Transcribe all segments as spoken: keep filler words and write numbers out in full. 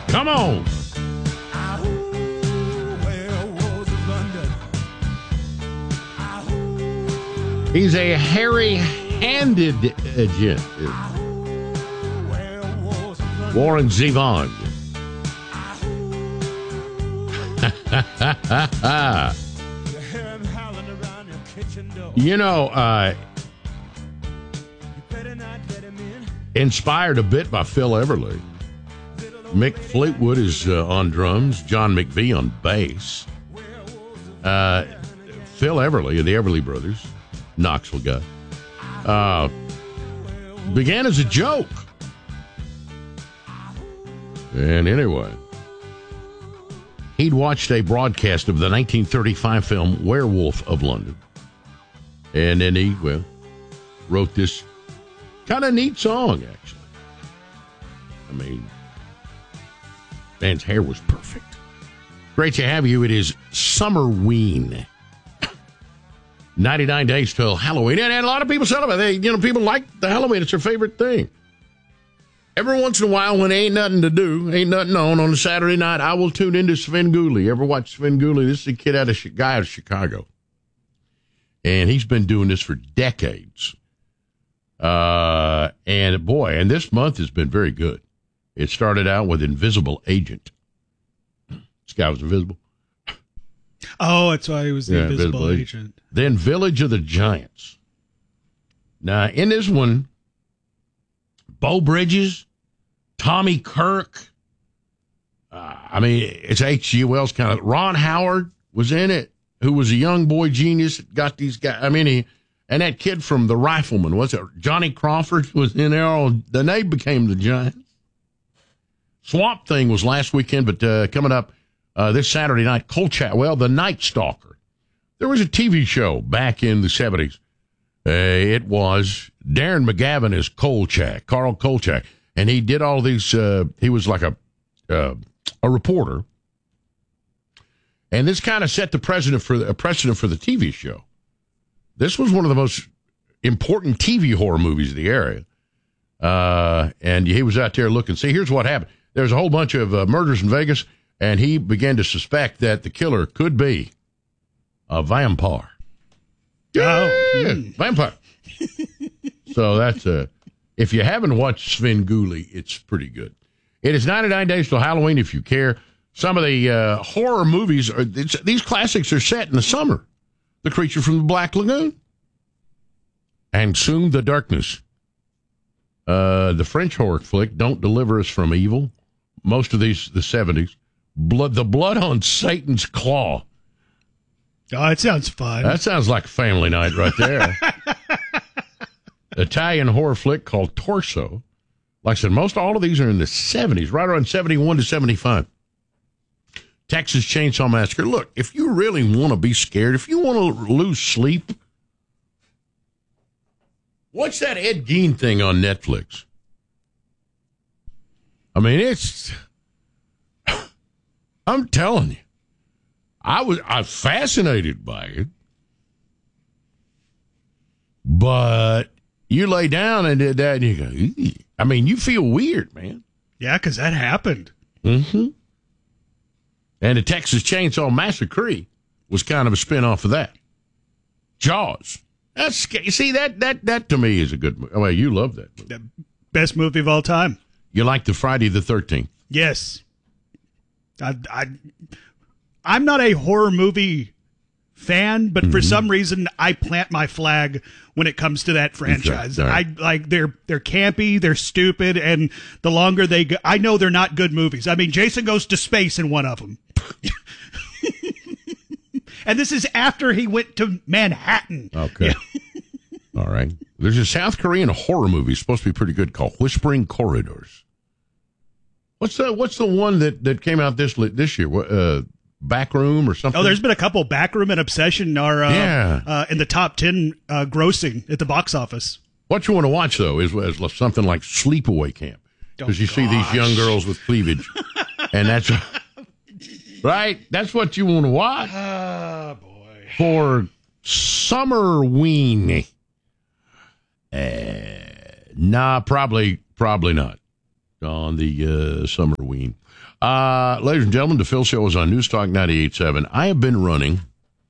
Come on. He's a hairy-handed agent. Warren Zevon. You know, uh, inspired a bit by Phil Everly. Mick Fleetwood is uh, on drums, John McVie on bass. Uh, Phil Everly of the Everly Brothers, Knoxville guy, uh, began as a joke. And anyway, he'd watched a broadcast of the nineteen thirty-five film Werewolf of London. And then he, well, wrote this kind of neat song, actually. I mean, man's hair was perfect. Great to have you. It is Summerween. ninety-nine days till Halloween. And a lot of people celebrate. They, you know, people like the Halloween. It's their favorite thing. Every once in a while, when there ain't nothing to do, ain't nothing on, on a Saturday night, I will tune into Svengoolie. Ever watch Svengoolie? This is a kid out of, guy out of Chicago. And he's been doing this for decades. Uh, and boy, and this month has been very good. It started out with Invisible Agent. This guy was invisible. Oh, that's why he was the yeah, invisible, invisible agent. agent. Then Village of the Giants. Now, in this one, Bo Bridges, Tommy Kirk. Uh, I mean, it's H G. Wells kind of. Ron Howard was in it, who was a young boy genius. Got these guys. I mean, he, and that kid from The Rifleman, was it? Johnny Crawford was in there. All, then they became the Giants. Swamp Thing was last weekend, but uh, coming up uh, this Saturday night, Kolchak. Well, The Night Stalker. There was a T V show back in the seventies. Uh, it was Darren McGavin as Kolchak, Carl Kolchak, and he did all these. Uh, he was like a uh, a reporter, and this kind of set the precedent for the a precedent for the T V show. This was one of the most important T V horror movies of the area, uh, and he was out there looking. See, here's what happened. There's a whole bunch of uh, murders in Vegas, and he began to suspect that the killer could be a vampire. Yeah, Oh. vampire. So that's uh if you haven't watched Svengoolie, it's pretty good. It is ninety-nine days till Halloween if you care. Some of the uh, horror movies, are it's, these classics are set in the summer. The Creature from the Black Lagoon. And Soon the Darkness. Uh, the French horror flick, Don't Deliver Us from Evil. Most of these, the seventies. Blood, The Blood on Satan's Claw. Oh, it sounds fun. That sounds like a family night right there. Italian horror flick called Torso. Like I said, most all of these are in the seventies, right around seventy-one to seventy-five. Texas Chainsaw Massacre. Look, if you really want to be scared, if you want to lose sleep, watch that Ed Gein thing on Netflix. I mean, it's... I'm telling you. I was I was fascinated by it, but you lay down and did that, and you go, eee. I mean, you feel weird, man. Yeah, because that happened. Mm-hmm. And the Texas Chainsaw Massacre was kind of a spin-off of that. Jaws. That's you see that that that to me is a good movie. Well, you love that movie. The best movie of all time. You like the Friday the thirteenth? Yes. I, I, I'm not a horror movie fan, but mm-hmm. for some reason I plant my flag when it comes to that franchise. Right. I like they're they're campy, they're stupid, and the longer they go, I know they're not good movies. I mean, Jason Goes to Space in one of them. And this is after he went to Manhattan. Okay. Yeah. All right. There's a South Korean horror movie supposed to be pretty good called Whispering Corridors. What's the What's the one that, that came out this this year? Uh, Backroom or something? Oh, there's been a couple. Backroom and Obsession are uh, yeah. uh, in the top ten uh, grossing at the box office. What you want to watch, though, is, is something like Sleepaway Camp. Because oh, you see these young girls with cleavage. And that's... Right? That's what you want to watch. Oh, boy. For Summerween. Uh, nah, probably, probably not. on the uh, summer ween. Uh, ladies and gentlemen, the Phil Show is on Newstalk ninety-eight point seven. I have been running.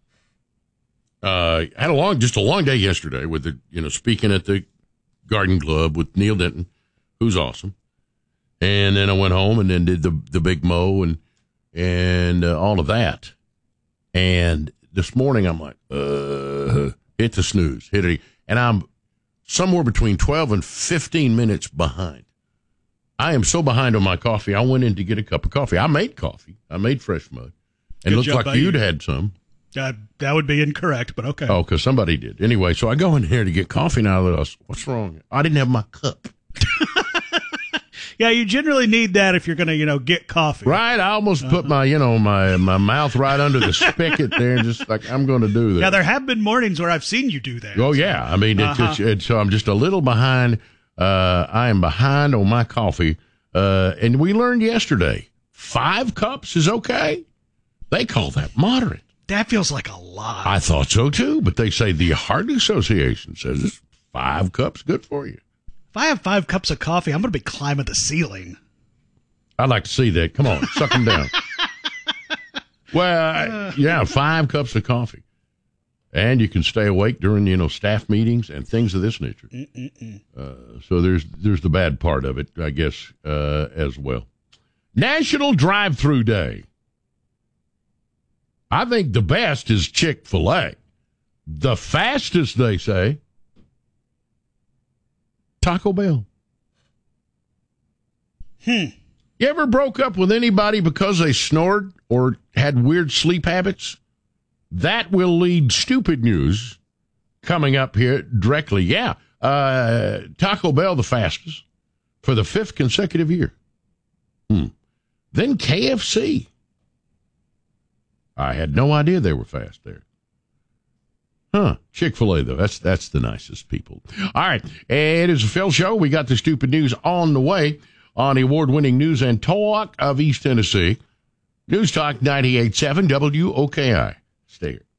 Uh, had a long, just a long day yesterday with the, you know, speaking at the Garden Club with Neil Denton, who's awesome. And then I went home and then did the the big mow and and uh, all of that. And this morning I'm like, uh, hit the snooze, hit it, and I'm somewhere between twelve and fifteen minutes behind. I am so behind on my coffee. I went in to get a cup of coffee. I made coffee. I made fresh mud. And it looked like you'd you. had some. Uh, that would be incorrect, but okay. Oh, because somebody did. Anyway, so I go in here to get coffee now. I was, what's wrong? I didn't have my cup. Yeah, you generally need that if you're going to, you know, get coffee. Right. I almost uh-huh. put my, you know, my, my mouth right under the spigot there, just like I'm going to do that. Yeah, there have been mornings where I've seen you do that. Oh, so. yeah. I mean, it's, uh-huh. it's, it's, so I'm just a little behind. Uh, I am behind on my coffee. Uh, and we learned yesterday, five cups is okay. They call that moderate. That feels like a lot. I thought so, too. But they say the Heart Association says five cups good for you. If I have five cups of coffee, I'm going to be climbing the ceiling. I'd like to see that. Come on, suck them down. Well, yeah, five cups of coffee. And you can stay awake during, you know, staff meetings and things of this nature. Uh, so there's there's the bad part of it, I guess, uh, as well. National Drive-Thru Day. I think the best is Chick-fil-A. The fastest, they say, Taco Bell. Hmm. You ever broke up with anybody because they snored or had weird sleep habits? That will lead stupid news coming up here directly. Yeah. Uh, Taco Bell, the fastest for the fifth consecutive year. Hmm. Then K F C. I had no idea they were fast there. Huh. Chick-fil-A, though. That's that's the nicest people. All right. It is a Phil Show. We got the stupid news on the way on the award-winning News and Talk of East Tennessee. News Talk ninety-eight point seven W O K I. Stay here.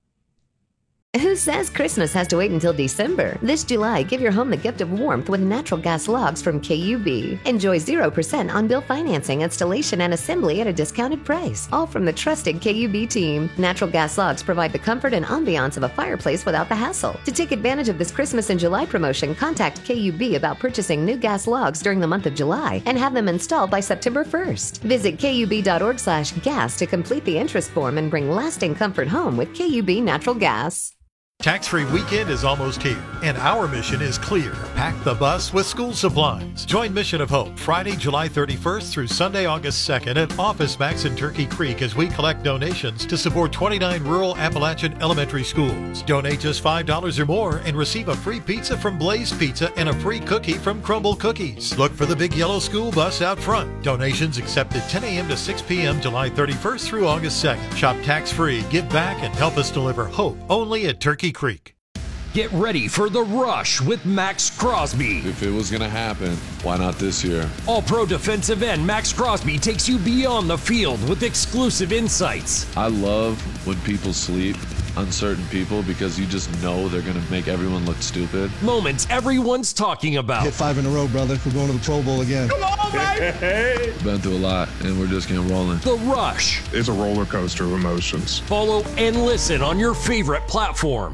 Who says Christmas has to wait until December? This July, give your home the gift of warmth with natural gas logs from K U B. Enjoy zero percent on-bill financing, installation, and assembly at a discounted price. All from the trusted K U B team. Natural gas logs provide the comfort and ambiance of a fireplace without the hassle. To take advantage of this Christmas and July promotion, contact K U B about purchasing new gas logs during the month of July and have them installed by September first. Visit kub.org slash gas to complete the interest form and bring lasting comfort home with K U B Natural Gas. Tax-free weekend is almost here, and our mission is clear. Pack the bus with school supplies. Join Mission of Hope Friday, July thirty-first through Sunday, August second at Office Max in Turkey Creek as we collect donations to support twenty-nine rural Appalachian elementary schools. Donate just five dollars or more and receive a free pizza from Blaze Pizza and a free cookie from Crumble Cookies. Look for the big yellow school bus out front. Donations accepted ten a.m. to six p.m. July thirty-first through August second. Shop tax-free, give back, and help us deliver hope only at Turkey Creek. Get ready for The Rush with Max Crosby. If it was going to happen, why not this year? All-pro defensive end Max Crosby takes you beyond the field with exclusive insights. I love when people sleep on certain people because you just know they're going to make everyone look stupid. Moments everyone's talking about. Hit five in a row, brother. We're going to the Pro Bowl again. Come on, baby! Hey. Been through a lot, and we're just getting rolling. The Rush. It's a roller coaster of emotions. Follow and listen on your favorite platform.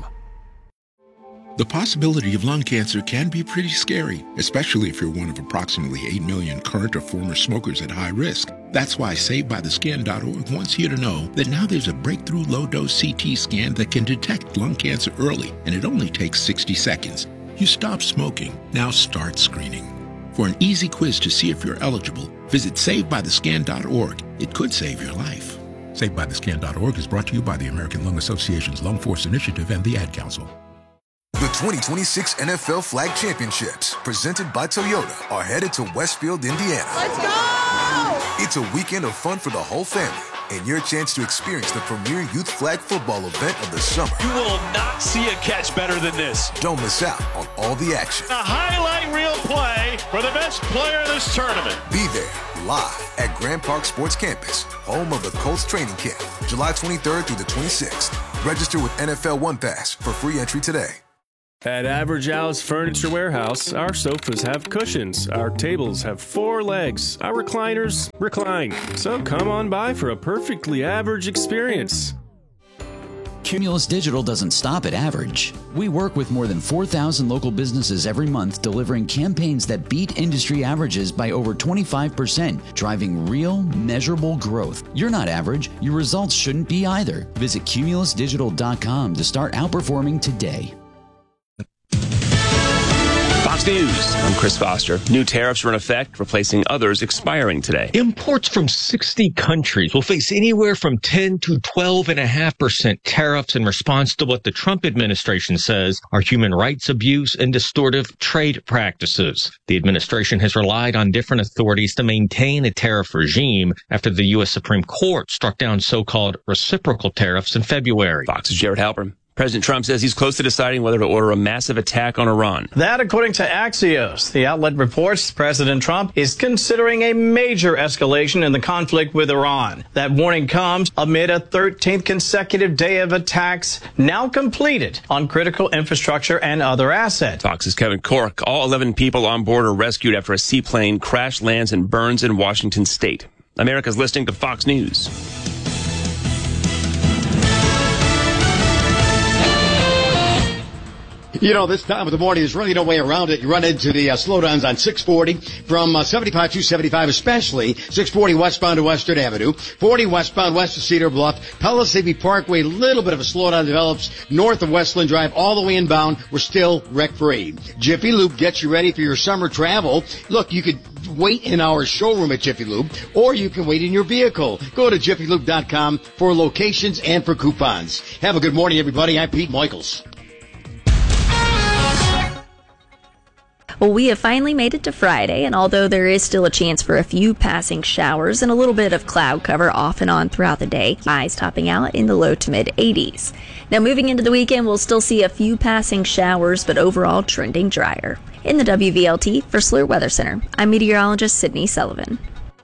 The possibility of lung cancer can be pretty scary, especially if you're one of approximately eight million current or former smokers at high risk. That's why Saved By The Skin dot org wants you to know that now there's a breakthrough low-dose C T scan that can detect lung cancer early, and it only takes sixty seconds. You stop smoking, now start screening. For an easy quiz to see if you're eligible, visit Saved By The Skin dot org. It could save your life. Saved By The Skin dot org is brought to you by the American Lung Association's Lung Force Initiative and the Ad Council. The twenty twenty-six N F L Flag Championships, presented by Toyota, are headed to Westfield, Indiana. Let's go! It's a weekend of fun for the whole family, and your chance to experience the premier youth flag football event of the summer. You will not see a catch better than this. Don't miss out on all the action. A highlight reel play for the best player in this tournament. Be there, live at Grand Park Sports Campus, home of the Colts training camp, July twenty-third through the twenty-sixth. Register with N F L One Pass for free entry today. At Average Al's Furniture Warehouse, our sofas have cushions, our tables have four legs, our recliners recline. So come on by for a perfectly average experience. Cumulus Digital doesn't stop at average. We work with more than four thousand local businesses every month, delivering campaigns that beat industry averages by over twenty-five percent, driving real, measurable growth. You're not average. Your results shouldn't be either. Visit cumulus digital dot com to start outperforming today. Fox News, I'm Chris Foster. New tariffs are in effect, replacing others expiring today. Imports from sixty countries will face anywhere from ten to twelve point five percent tariffs in response to what the Trump administration says are human rights abuse and distortive trade practices. The administration has relied on different authorities to maintain a tariff regime after the U S Supreme Court struck down so-called reciprocal tariffs in February. Fox's Jared Halpern. President Trump says he's close to deciding whether to order a massive attack on Iran. That, according to Axios. The outlet reports President Trump is considering a major escalation in the conflict with Iran. That warning comes amid a thirteenth consecutive day of attacks now completed on critical infrastructure and other assets. Fox's Kevin Corke. All eleven people on board are rescued after a seaplane crash lands and burns in Washington state. America's listening to Fox News. You know, this time of the morning, there's really no way around it. You run into the uh, slowdowns on six forty from uh, seventy-five to seventy-five, especially six forty westbound to Western Avenue, forty westbound west of Cedar Bluff, Palisade Parkway, a little bit of a slowdown develops north of Westland Drive, all the way inbound. We're still wreck-free. Jiffy Lube gets you ready for your summer travel. Look, you could wait in our showroom at Jiffy Lube, or you can wait in your vehicle. Go to jiffy lube dot com for locations and for coupons. Have a good morning, everybody. I'm Pete Michaels. Well, we have finally made it to Friday, and although there is still a chance for a few passing showers and a little bit of cloud cover off and on throughout the day, highs topping out in the low to mid eighties. Now, moving into the weekend, we'll still see a few passing showers, but overall trending drier. In the W V L T for S L U R Weather Center, I'm meteorologist Sydney Sullivan.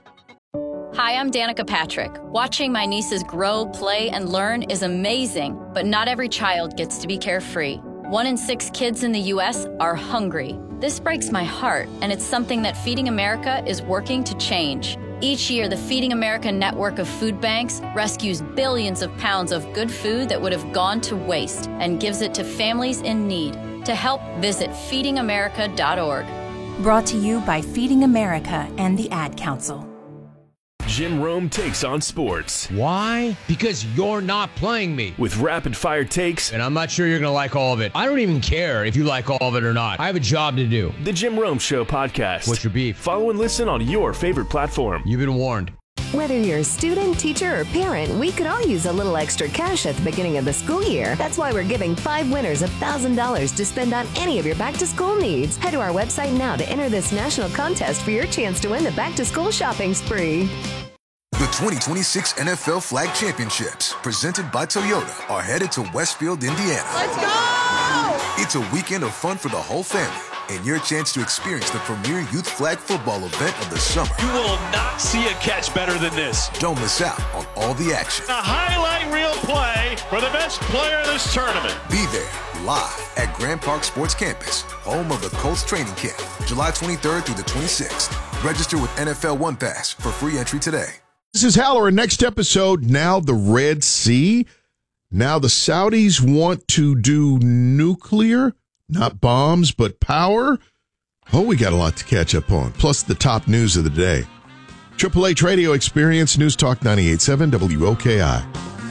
Hi, I'm Danica Patrick. Watching my nieces grow, play, and learn is amazing, but not every child gets to be carefree. One in six kids in the U S are hungry. This breaks my heart, and it's something that Feeding America is working to change. Each year, the Feeding America network of food banks rescues billions of pounds of good food that would have gone to waste and gives it to families in need. To help, visit feeding america dot org. Brought to you by Feeding America and the Ad Council. Jim Rome takes on sports. Why? Because you're not playing me. With rapid-fire takes. And I'm not sure you're going to like all of it. I don't even care if you like all of it or not. I have a job to do. The Jim Rome Show podcast. What's your beef? Follow and listen on your favorite platform. You've been warned. Whether you're a student, teacher, or parent, we could all use a little extra cash at the beginning of the school year. That's why we're giving five winners one thousand dollars to spend on any of your back-to-school needs. Head to our website now to enter this national contest for your chance to win the back-to-school shopping spree. The twenty twenty-six N F L Flag Championships, presented by Toyota, are headed to Westfield, Indiana. Let's go! It's a weekend of fun for the whole family, and your chance to experience the premier youth flag football event of the summer. You will not see a catch better than this. Don't miss out on all the action. A highlight reel play for the best player in this tournament. Be there, live at Grand Park Sports Campus, home of the Colts training camp, July twenty-third through the twenty-sixth. Register with N F L One Pass for free entry today. This is Halloran. Next episode, now the Red Sea. Now the Saudis want to do nuclear, not bombs, but power. Oh, we got a lot to catch up on, plus the top news of the day. Triple H Radio Experience, News Talk ninety-eight point seven W O K I.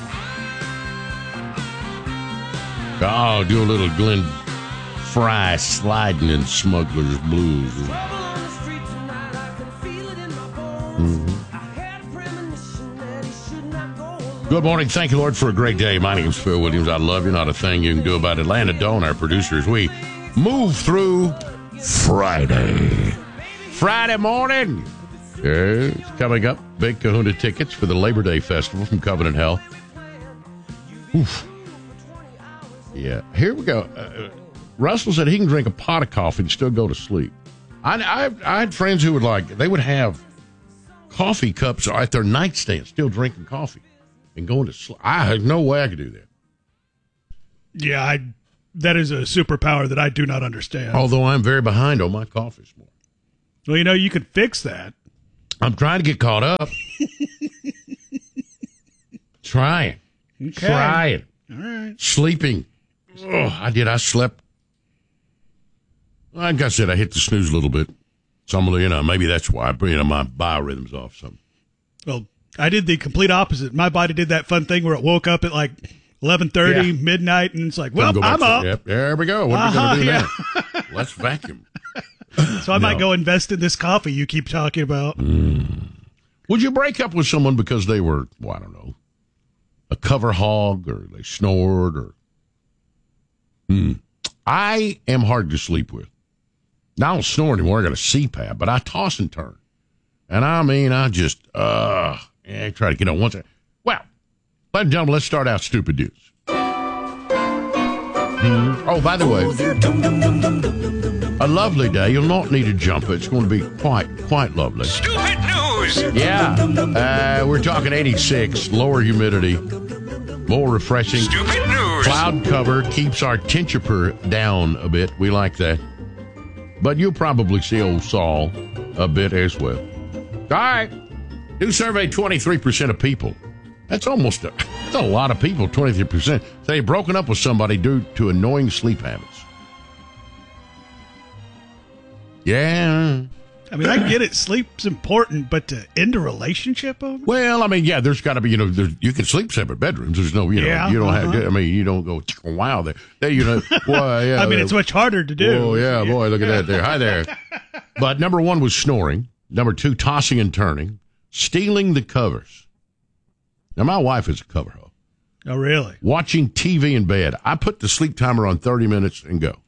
Oh, do a little Glenn Fry sliding in Smuggler's Blues. Mm-hmm. Good morning. Thank you, Lord, for a great day. My name's Phil Williams. I love you. Not a thing you can do about it. Atlanta Doan, our producers, we move through Friday. Friday morning. Yes, coming up, Big Kahuna tickets for the Labor Day Festival from Covenant Health. Oof. Yeah, here we go. Uh, Russell said he can drink a pot of coffee and still go to sleep. I, I, I had friends who would like, they would have coffee cups at their nightstand, still drinking coffee and going to sleep. I had no way I could do that. Yeah, I that is a superpower that I do not understand. Although I'm very behind on my coffee this morning. Well, you know, you could fix that. I'm trying to get caught up. Trying. Okay. Trying. All right. Sleeping. Oh, I did. I slept. Like I said, I hit the snooze a little bit. Some of the, you know, maybe that's why. You know, my biorhythm's off something. Well, I did the complete opposite. My body did that fun thing where it woke up at like eleven thirty, Yeah. midnight, and it's like, well, Go back I'm to- up. Yep, there we go. What are we Uh-huh, going to do yeah. now? Let's vacuum. So I might No. go invest in this coffee you keep talking about. Would you break up with someone because they were, well, I don't know, a cover hog or they snored or... Hmm. I am hard to sleep with. Now I don't snore anymore. I got a C PAP, but I toss and turn. And I mean, I just, uh, I try to get on once. I, well, ladies and gentlemen, let's start out stupid news. Hmm. Oh, by the way, a lovely day. You'll not need a jumper. It's going to be quite, quite lovely. Stupid news. Yeah. Uh, we're talking eighty-six, lower humidity, more refreshing. Stupid news. Cloud cover keeps our temperature down a bit. We like that. But you'll probably see old Saul a bit as well. All right. New survey, twenty-three percent of people. That's almost a, that's a lot of people, twenty-three percent. Say they've broken up with somebody due to annoying sleep habits. Yeah. I mean, I get it. Sleep's important, but to end a relationship over? Well, I mean, yeah, there's got to be, you know, there's, you can sleep separate bedrooms. There's no, you know, Yeah, you don't uh-huh. have, I mean, you don't go, wow, there, there you know, boy, yeah. I mean, it's much harder to do. Oh, yeah, boy, look at that there. Hi there. But number one was snoring. Number two, tossing and turning. Stealing the covers. Now, my wife is a cover hog. Oh, really? Watching T V in bed. I put the sleep timer on thirty minutes and go.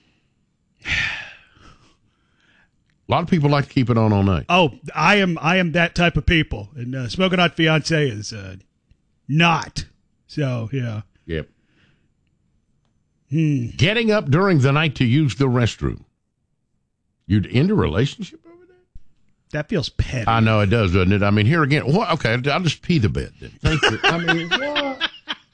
A lot of people like to keep it on all night. Oh, I am I am that type of people. And uh, Smoking Hot Fiance is uh, not. So, yeah. Yep. Hmm. Getting up during the night to use the restroom. You'd end a relationship over that? That feels petty. I know it does, doesn't it? I mean, here again, what? Okay, I'll just pee the bed then. Thank you. I mean, what?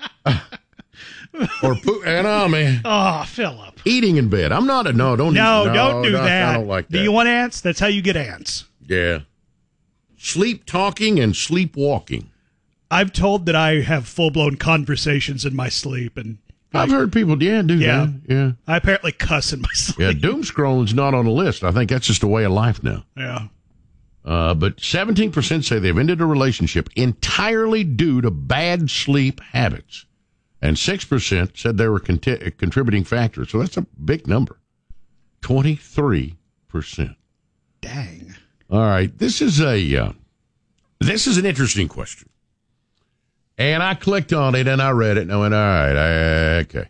Or poo, and I mean, Oh, Philip. eating in bed. I'm not a no. Don't No, no, don't do no, that. I don't like that. Do you want ants? That's how you get ants. Yeah. Sleep talking and sleep walking. I've told that I have full-blown conversations in my sleep. and I've heard people, yeah, do Yeah. that. Yeah. I apparently cuss in my sleep. Yeah, doom scrolling's not on the list. I think that's just a way of life now. Yeah. Uh, but seventeen percent say they've ended a relationship entirely due to bad sleep habits. And six percent said they were conti- a contributing factor. So that's a big number. twenty-three percent. Dang. All right. This is a uh, this is an interesting question. And I clicked on it and I read it and I went, all right, I, okay.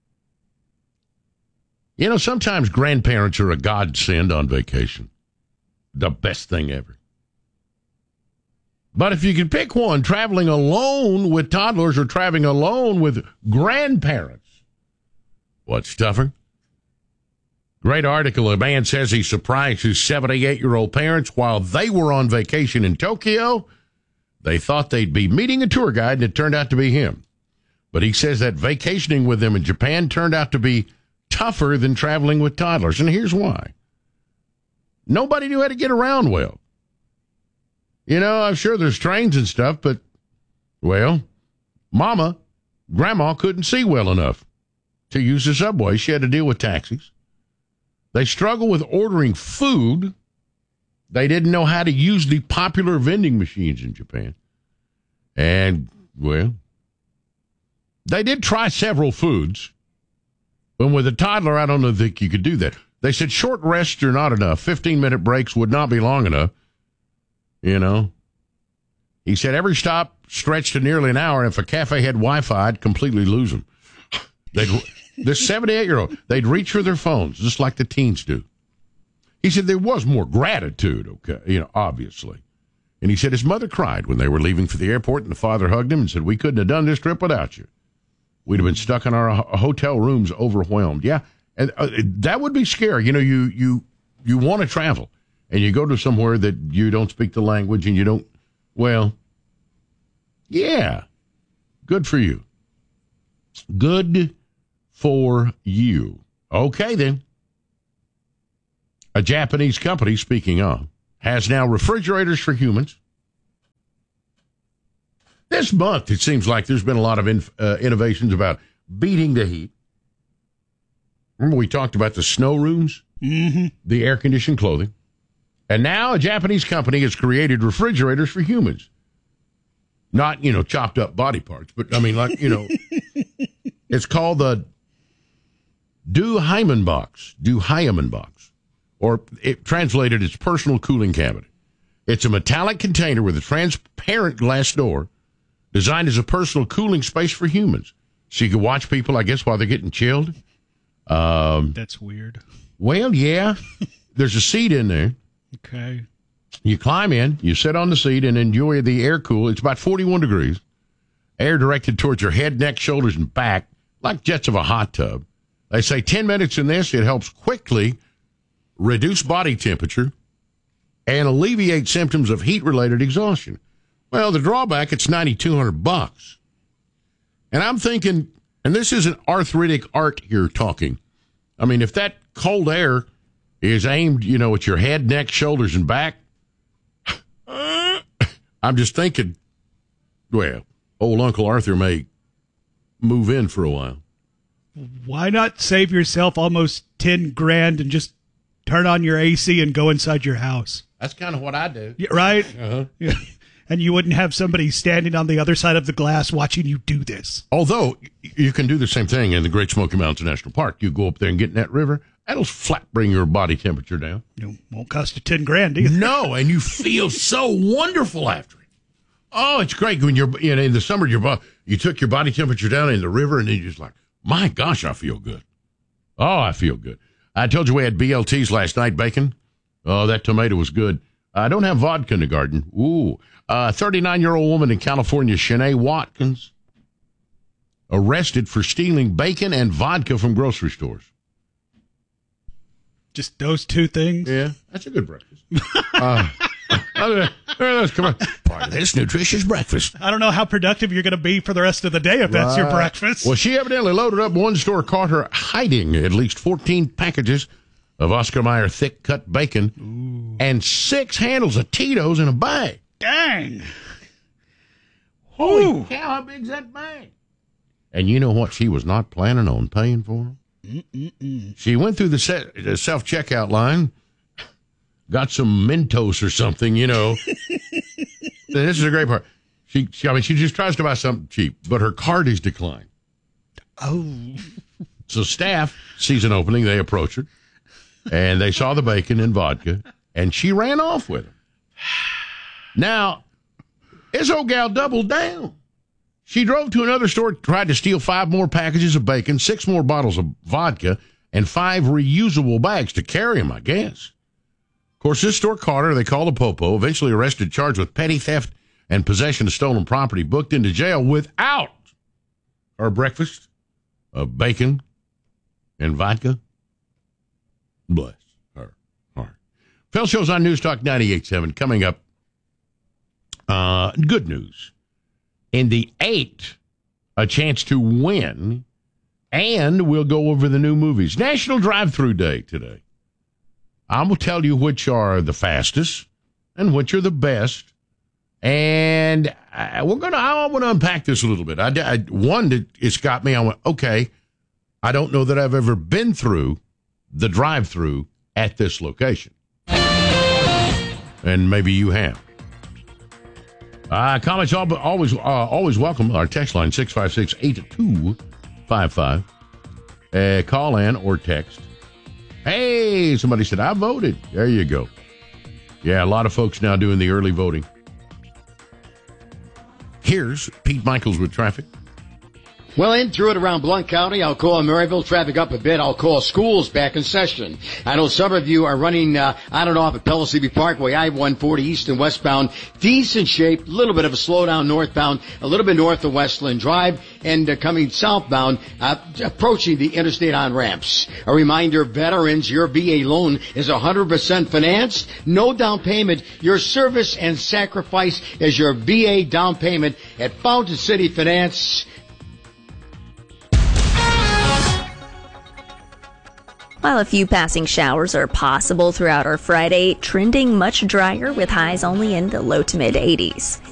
You know, sometimes grandparents are a godsend on vacation. The best thing ever. But if you could pick one, traveling alone with toddlers or traveling alone with grandparents, what's tougher? Great article. A man says he surprised his seventy-eight-year-old parents while they were on vacation in Tokyo. They thought they'd be meeting a tour guide, and it turned out to be him. But he says that vacationing with them in Japan turned out to be tougher than traveling with toddlers. And here's why. Nobody knew how to get around well. You know, I'm sure there's trains and stuff, but, well, Mama, Grandma couldn't see well enough to use the subway. She had to deal with taxis. They struggle with ordering food. They didn't know how to use the popular vending machines in Japan. And, well, they did try several foods. But with a toddler, I don't think you could do that. They said short rests are not enough. fifteen-minute breaks would not be long enough. You know? He said every stop stretched to nearly an hour, and if a cafe had Wi-Fi, I'd completely lose them. They'd, this seventy-eight-year-old, they'd reach for their phones, just like the teens do. He said there was more gratitude, okay, you know, obviously. And he said his mother cried when they were leaving for the airport, and the father hugged him and said, we couldn't have done this trip without you. We'd have been stuck in our hotel rooms overwhelmed. Yeah, and uh, that would be scary. You know, you you you want to travel, and you go to somewhere that you don't speak the language, and you don't, well, yeah, good for you. Good for you. Okay, then. A Japanese company, speaking of, has now refrigerators for humans. This month, it seems like there's been a lot of in, uh, innovations about beating the heat. Remember we talked about the snow rooms? Mm-hmm. The air-conditioned clothing. And now a Japanese company has created refrigerators for humans. Not, you know, chopped up body parts, but, I mean, like, you know, it's called the Du Hyman box. Du Hyman box. Or it translated as personal cooling cabinet. It's a metallic container with a transparent glass door designed as a personal cooling space for humans. So you can watch people, I guess, while they're getting chilled. Um, That's weird. Well, yeah. There's a seat in there. Okay. You climb in, you sit on the seat, and enjoy the air cool. It's about forty-one degrees. Air directed towards your head, neck, shoulders, and back, like jets of a hot tub. They say ten minutes in this, it helps quickly reduce body temperature and alleviate symptoms of heat-related exhaustion. Well, the drawback, it's ninety-two hundred bucks. And I'm thinking, and this isn't arthritic art here talking. I mean, if that cold air is aimed, you know, at your head, neck, shoulders, and back, I'm just thinking, well, old Uncle Arthur may move in for a while. Why not save yourself almost ten grand and just turn on your A C and go inside your house? That's kind of what I do. Yeah, right? Uh-huh. Yeah. And you wouldn't have somebody standing on the other side of the glass watching you do this. Although, you can do the same thing in the Great Smoky Mountains National Park. You go up there and get in that river. That'll flat bring your body temperature down. It won't cost you ten grand either. No, and you feel so wonderful after it. Oh, it's great when you're, you know, in the summer, your you took your body temperature down in the river, and then you're just like, my gosh, I feel good. Oh, I feel good. I told you we had B L Ts last night, bacon. Oh, that tomato was good. I don't have vodka in the garden. Ooh. A thirty-nine-year-old woman in California, Shanae Watkins, arrested for stealing bacon and vodka from grocery stores. Just those two things? Yeah, that's a good breakfast. uh, let's come on. Part of this nutritious breakfast. I don't know how productive you're going to be for the rest of the day if that's right. your breakfast. Well, she evidently loaded up. One store caught her hiding at least fourteen packages of Oscar Mayer thick-cut bacon Ooh. and six handles of Tito's in a bag. Dang. Holy Ooh. cow, how big's that bag? And you know what she was not planning on paying for them? Mm-mm-mm. She went through the, set, the self-checkout line, got some Mentos or something, you know. This is a great part. She, she, I mean, she just tries to buy something cheap, but her card is declined. Oh. So staff sees an opening. They approach her, and they saw the bacon and vodka, and she ran off with them. Now, this old gal doubled down. She drove to another store, tried to steal five more packages of bacon, six more bottles of vodka, and five reusable bags to carry them, I guess. Of course, this store caught her. They called the Popo, eventually arrested, charged with petty theft and possession of stolen property, booked into jail without her breakfast of bacon and vodka. Bless her heart. Phil Show's on News Talk ninety-eight point seven. Coming up, uh, good news. In the eight, a chance to win, and we'll go over the new movies. National Drive-Thru Day today. I will tell you which are the fastest and which are the best. And I, we're gonna. I want to unpack this a little bit. I, I one that it's got me. I went, okay. I don't know that I've ever been through the drive-thru at this location, and maybe you have. Uh, comments always uh, always welcome. Our text line six five six, eight two five five. Uh, call in or text. Hey, somebody said, I voted. There you go. Yeah, a lot of folks now doing the early voting. Here's Pete Michaels with traffic. Well, in through it around Blount County, Alcoa, Maryville, traffic up a bit. Alcoa schools back in session. I know some of you are running uh, on and off at Pellissippi Parkway, I one forty east and westbound. Decent shape, a little bit of a slowdown northbound, a little bit north of Westland Drive, and uh, coming southbound, uh, approaching the interstate on-ramps. A reminder, veterans, your V A loan is one hundred percent financed, no down payment. Your service and sacrifice is your V A down payment at Fountain City Finance. while a few passing showers are possible throughout our Friday, trending much drier with highs only in the low to mid eighties.